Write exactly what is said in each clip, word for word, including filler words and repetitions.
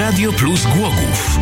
Radio Plus Głogów.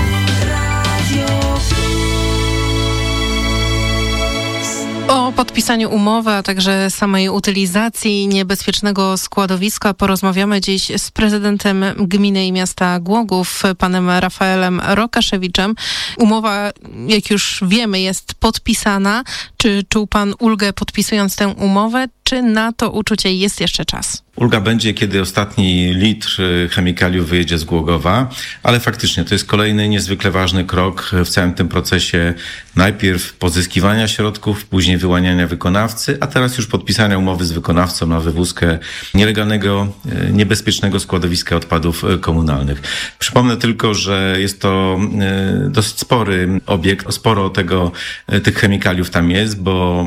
O podpisaniu umowy, a także samej utylizacji niebezpiecznego składowiska porozmawiamy dziś z prezydentem gminy i miasta Głogów, panem Rafaelem Rokaszewiczem. Umowa, jak już wiemy, jest podpisana. Czy czuł pan ulgę podpisując tę umowę, czy na to uczucie jest jeszcze czas? Ulga będzie, kiedy ostatni litr chemikaliów wyjedzie z Głogowa, ale faktycznie to jest kolejny niezwykle ważny krok w całym tym procesie. Najpierw pozyskiwania środków, później wyłaniania wykonawcy, a teraz już podpisania umowy z wykonawcą na wywózkę nielegalnego, niebezpiecznego składowiska odpadów komunalnych. Przypomnę tylko, że jest to dosyć spory obiekt, sporo tego, tych chemikaliów tam jest, bo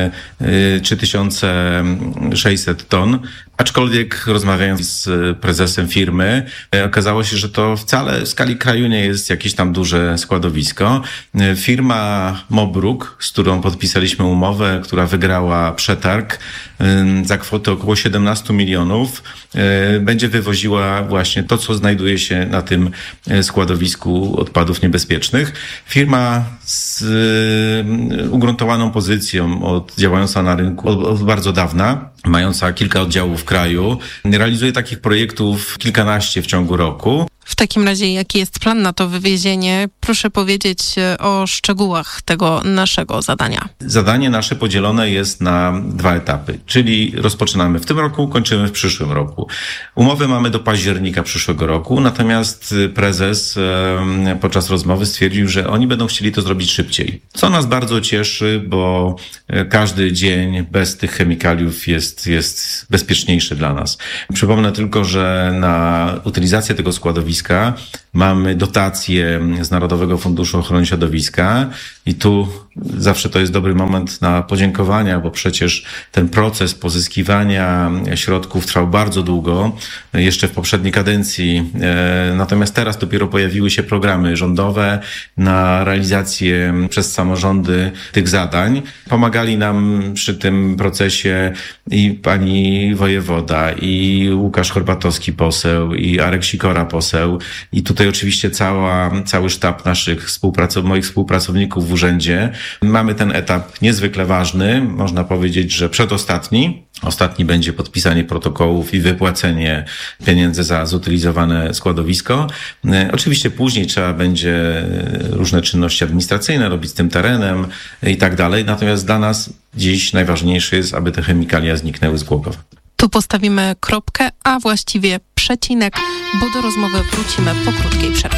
trzy tysiące sześćset ton. Aczkolwiek rozmawiając z prezesem firmy, okazało się, że to wcale w skali kraju nie jest jakieś tam duże składowisko. Firma Mobruk, z którą podpisaliśmy umowę, która wygrała przetarg za kwotę około siedemnaście milionów, będzie wywoziła właśnie to, co znajduje się na tym składowisku odpadów niebezpiecznych. Firma z ugruntowaną pozycją, od, działająca na rynku od, od bardzo dawna, mająca kilka oddziałów w kraju, realizuje takich projektów kilkanaście w ciągu roku. W takim razie, jaki jest plan na to wywiezienie? Proszę powiedzieć o szczegółach tego naszego zadania. Zadanie nasze podzielone jest na dwa etapy, czyli rozpoczynamy w tym roku, kończymy w przyszłym roku. Umowę mamy do października przyszłego roku, natomiast prezes podczas rozmowy stwierdził, że oni będą chcieli to zrobić szybciej. Co nas bardzo cieszy, bo każdy dzień bez tych chemikaliów jest, jest bezpieczniejszy dla nas. Przypomnę tylko, że na utylizację tego składowiska mamy dotacje z Narodowego Funduszu Ochrony Środowiska i tu zawsze to jest dobry moment na podziękowania, bo przecież ten proces pozyskiwania środków trwał bardzo długo, jeszcze w poprzedniej kadencji. Natomiast teraz dopiero pojawiły się programy rządowe na realizację przez samorządy tych zadań. Pomagali nam przy tym procesie i pani wojewoda, i Łukasz Horbatowski poseł, i Arek Sikora poseł, i tutaj oczywiście cała, cały sztab naszych współpracow- moich współpracowników w urzędzie. Mamy ten etap niezwykle ważny, można powiedzieć, że przedostatni. Ostatni będzie podpisanie protokołów i wypłacenie pieniędzy za zutylizowane składowisko. Oczywiście później trzeba będzie różne czynności administracyjne robić z tym terenem i tak dalej. Natomiast dla nas dziś najważniejsze jest, aby te chemikalia zniknęły z Głogowa. Tu postawimy kropkę, a właściwie przecinek, bo do rozmowy wrócimy po krótkiej przerwie.